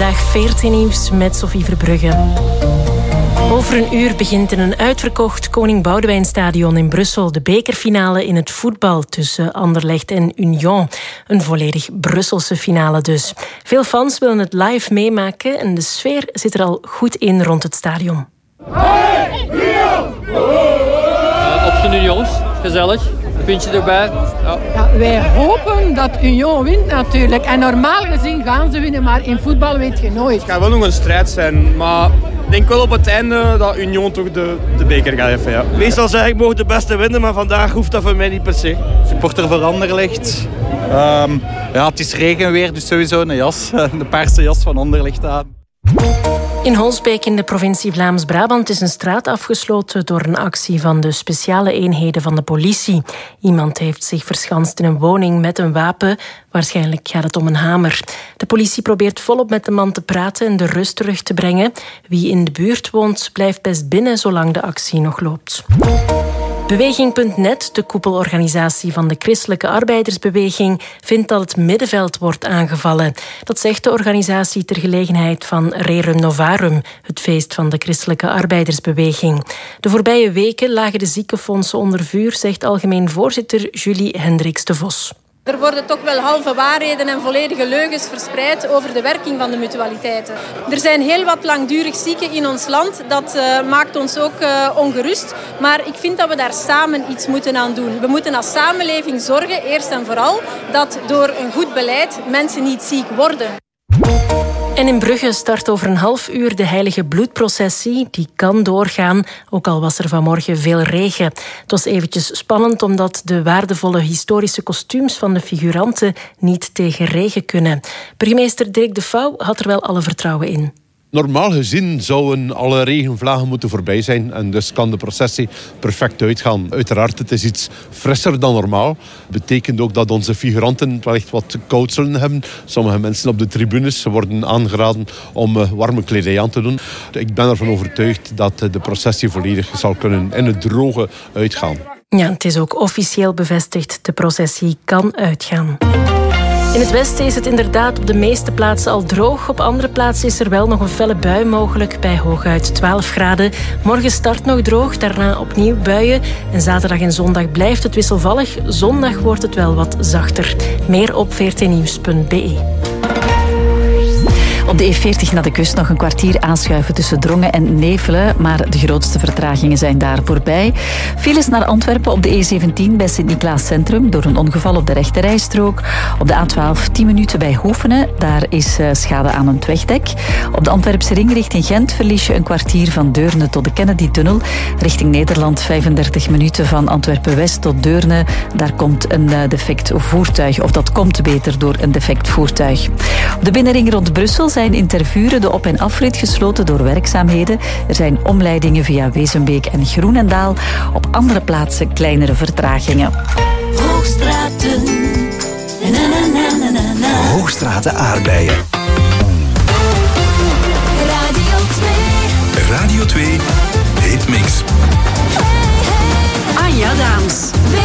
Goedemiddag, 14 nieuws met Sophie Verbrugge. Over een uur begint in een uitverkocht Koning Boudewijnstadion in Brussel de bekerfinale in het voetbal tussen Anderlecht en Union. Een volledig Brusselse finale dus. Veel fans willen het live meemaken en de sfeer zit er al goed in rond het stadion. Op zijn Unions, gezellig. Puntje erbij. Ja, wij hopen dat Union wint natuurlijk. En normaal gezien gaan ze winnen, maar in voetbal weet je nooit. Het gaat wel nog een strijd zijn, maar ik denk wel op het einde dat Union toch de beker gaat hebben. Ja. Meestal zeg ik mogen de beste winnen, maar vandaag hoeft dat voor mij niet per se. Supporter voor Anderlecht. Het is regenweer, dus sowieso een jas. De paarse jas van Anderlecht aan. In Holsbeek in de provincie Vlaams-Brabant is een straat afgesloten door een actie van de speciale eenheden van de politie. Iemand heeft zich verschanst in een woning met een wapen. Waarschijnlijk gaat het om een hamer. De politie probeert volop met de man te praten en de rust terug te brengen. Wie in de buurt woont, blijft best binnen zolang de actie nog loopt. Beweging.net, de koepelorganisatie van de Christelijke Arbeidersbeweging, vindt dat het middenveld wordt aangevallen. Dat zegt de organisatie ter gelegenheid van Rerum Novarum, het feest van de Christelijke Arbeidersbeweging. De voorbije weken lagen de ziekenfondsen onder vuur, zegt algemeen voorzitter Julie Hendricks de Vos. Er worden toch wel halve waarheden en volledige leugens verspreid over de werking van de mutualiteiten. Er zijn heel wat langdurig zieken in ons land. Dat maakt ons ook ongerust. Maar ik vind dat we daar samen iets moeten aan doen. We moeten als samenleving zorgen, eerst en vooral, dat door een goed beleid mensen niet ziek worden. En in Brugge start over een half uur de heilige bloedprocessie. Die kan doorgaan, ook al was er vanmorgen veel regen. Het was eventjes spannend omdat de waardevolle historische kostuums van de figuranten niet tegen regen kunnen. Burgemeester Dirk de Vouw had er wel alle vertrouwen in. Normaal gezien zouden alle regenvlagen moeten voorbij zijn en dus kan de processie perfect uitgaan. Uiteraard, het is iets frisser dan normaal. Dat betekent ook dat onze figuranten wellicht wat koud zullen hebben. Sommige mensen op de tribunes worden aangeraden om warme kledij aan te doen. Ik ben ervan overtuigd dat de processie volledig zal kunnen in het droge uitgaan. Ja, het is ook officieel bevestigd. De processie kan uitgaan. In het westen is het inderdaad op de meeste plaatsen al droog. Op andere plaatsen is er wel nog een felle bui mogelijk bij hooguit 12 graden. Morgen start nog droog, daarna opnieuw buien. En zaterdag en zondag blijft het wisselvallig. Zondag wordt het wel wat zachter. Meer op 14nieuws.be. Op de E40 naar de kust nog een kwartier aanschuiven tussen Drongen en Nevelen, maar de grootste vertragingen zijn daar voorbij. Files naar Antwerpen op de E17 bij Sint-Niklaas Centrum door een ongeval op de rechterrijstrook. Op de A12 10 minuten bij Hoefenen, daar is schade aan een wegdek. Op de Antwerpse ring richting Gent verlies je een kwartier van Deurne tot de Kennedy-tunnel. Richting Nederland 35 minuten van Antwerpen-West tot Deurne. Daar komt een defect voertuig, of dat komt beter door een defect voertuig. Op de binnenring rond Brussel zijn in Tervuren de op- en afrit gesloten door werkzaamheden. Er zijn omleidingen via Wezenbeek en Groenendaal. Op andere plaatsen kleinere vertragingen. Hoogstraten. Hoogstraten aardbeien. Radio 2. Radio 2 Hitmix. Anja Daams.